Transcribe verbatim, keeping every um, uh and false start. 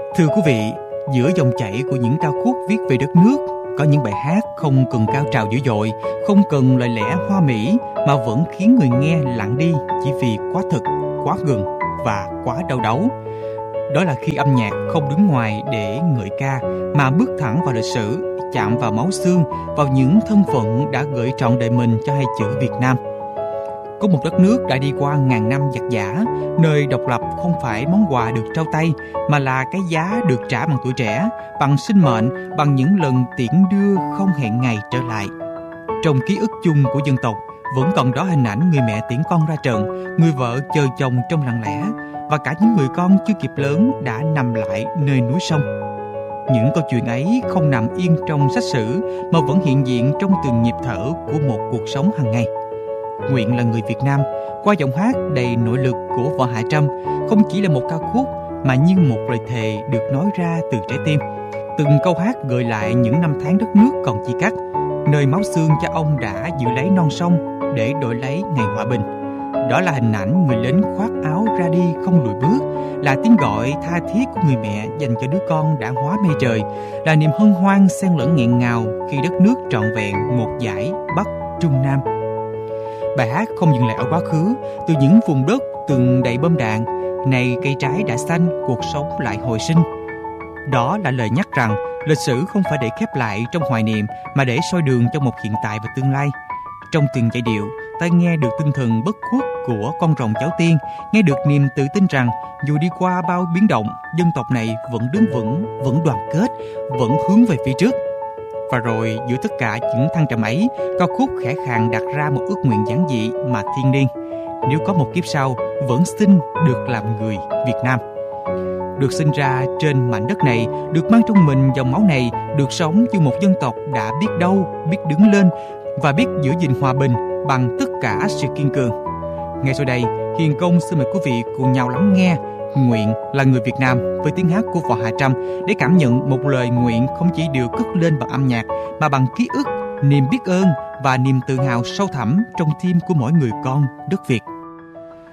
Thưa quý vị, giữa dòng chảy của những ca khúc viết về đất nước, có những bài hát không cần cao trào dữ dội, không cần lời lẽ hoa mỹ mà vẫn khiến người nghe lặng đi chỉ vì quá thực, quá gần và quá đau đớn. Đó là khi âm nhạc không đứng ngoài để ngợi ca mà bước thẳng vào lịch sử, chạm vào máu xương, vào những thân phận đã gửi trọn đời mình cho hai chữ Việt Nam. Có một đất nước đã đi qua ngàn năm giặc giã, nơi độc lập không phải món quà được trao tay, mà là cái giá được trả bằng tuổi trẻ, bằng sinh mệnh, bằng những lần tiễn đưa không hẹn ngày trở lại. Trong ký ức chung của dân tộc, vẫn còn đó hình ảnh người mẹ tiễn con ra trận, người vợ chờ chồng trong lặng lẽ, và cả những người con chưa kịp lớn đã nằm lại nơi núi sông. Những câu chuyện ấy không nằm yên trong sách sử, mà vẫn hiện diện trong từng nhịp thở của một cuộc sống hàng ngày. Nguyện là người Việt Nam, qua giọng hát đầy nội lực của Võ Hạ Trâm, không chỉ là một ca khúc mà như một lời thề được nói ra từ trái tim. Từng câu hát gợi lại những năm tháng đất nước còn chia cắt, nơi máu xương cha ông đã giữ lấy non sông để đổi lấy ngày hòa bình. Đó là hình ảnh người lính khoác áo ra đi không lùi bước, là tiếng gọi tha thiết của người mẹ dành cho đứa con đã hóa mây trời, là niềm hân hoan xen lẫn nghẹn ngào khi đất nước trọn vẹn một dải Bắc Trung Nam. Bài hát không dừng lại ở quá khứ, từ những vùng đất từng đầy bom đạn, nay cây trái đã xanh, cuộc sống lại hồi sinh. Đó là lời nhắc rằng lịch sử không phải để khép lại trong hoài niệm, mà để soi đường cho một hiện tại và tương lai. Trong từng giai điệu, ta nghe được tinh thần bất khuất của con rồng cháu tiên, nghe được niềm tự tin rằng dù đi qua bao biến động, dân tộc này vẫn đứng vững, vẫn đoàn kết, vẫn hướng về phía trước. Và rồi giữa tất cả những thăng trầm ấy, ca khúc khẽ khàng đặt ra một ước nguyện giản dị mà thiêng liêng: nếu có một kiếp sau, vẫn xin được làm người Việt Nam. Được sinh ra trên mảnh đất này, được mang trong mình dòng máu này, được sống như một dân tộc đã biết đâu, biết đứng lên và biết giữ gìn hòa bình bằng tất cả sự kiên cường. Ngay sau đây, Hiền Công xin mời quý vị cùng nhau lắng nghe Nguyện là người Việt Nam với tiếng hát của Võ Hạ Trâm, để cảm nhận một lời nguyện không chỉ được cất lên bằng âm nhạc, mà bằng ký ức, niềm biết ơn và niềm tự hào sâu thẳm trong tim của mỗi người con đất Việt.